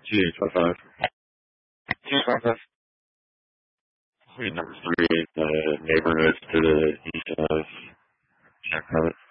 255. 255. Number 3, the neighborhood to the east of Jack Rabbit.